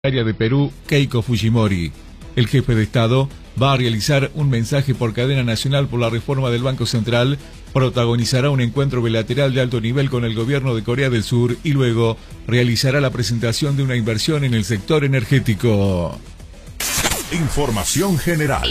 de Perú, Keiko Fujimori. El jefe de Estado va a realizar un mensaje por cadena nacional por la reforma del Banco Central, protagonizará un encuentro bilateral de alto nivel con el gobierno de Corea del Sur y luego realizará la presentación de una inversión en el sector energético. Información general.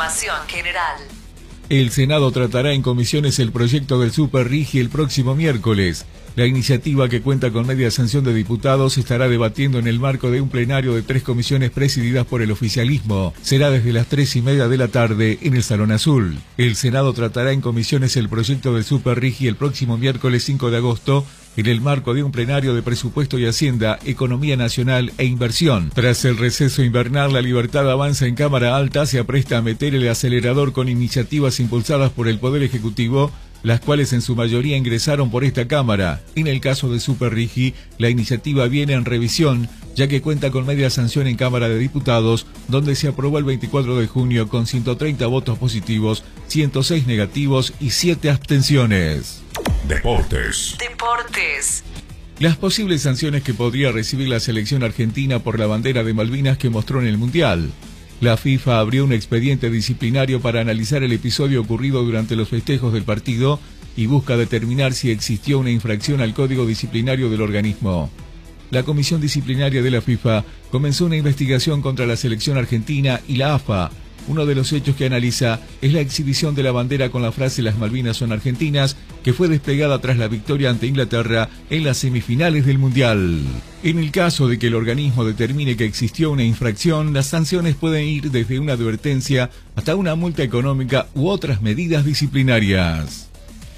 El Senado tratará en comisiones el proyecto del Super Rigi el próximo miércoles. La iniciativa, que cuenta con media sanción de diputados, estará debatiendo en el marco de un plenario de 3 comisiones presididas por el oficialismo. Será desde las 3:30 de la tarde en el Salón Azul. El Senado tratará en comisiones el proyecto del Super Rigi el próximo miércoles 5 de agosto en el marco de un plenario de Presupuesto y Hacienda, Economía Nacional e Inversión. Tras el receso invernal, La Libertad Avanza en Cámara Alta se apresta a meter el acelerador con iniciativas impulsadas por el Poder Ejecutivo, las cuales en su mayoría ingresaron por esta Cámara. En el caso de Super Rigi, la iniciativa viene en revisión, ya que cuenta con media sanción en Cámara de Diputados, donde se aprobó el 24 de junio con 130 votos positivos, 106 negativos y 7 abstenciones. Deportes. Las posibles sanciones que podría recibir la selección argentina por la bandera de Malvinas que mostró en el Mundial. La FIFA abrió un expediente disciplinario para analizar el episodio ocurrido durante los festejos del partido y busca determinar si existió una infracción al código disciplinario del organismo. La Comisión Disciplinaria de la FIFA comenzó una investigación contra la selección argentina y la AFA. Uno de los hechos que analiza es la exhibición de la bandera con la frase "Las Malvinas son argentinas", que fue desplegada tras la victoria ante Inglaterra en las semifinales del Mundial. En el caso de que el organismo determine que existió una infracción, las sanciones pueden ir desde una advertencia hasta una multa económica u otras medidas disciplinarias.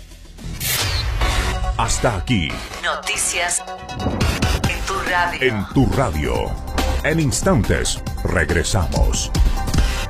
Hasta aquí. Noticias en tu radio. En tu radio. En instantes regresamos.